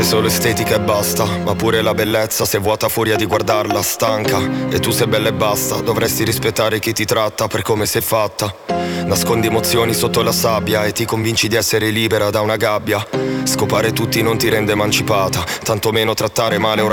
solo estetica e basta, ma pure la bellezza se vuota furia di guardarla stanca. E tu sei bella e basta, dovresti rispettare chi ti tratta per come sei fatta. Nascondi emozioni sotto la sabbia e ti convinci di essere libera da una gabbia. Scopare tutti non ti rende emancipata, tantomeno trattare male un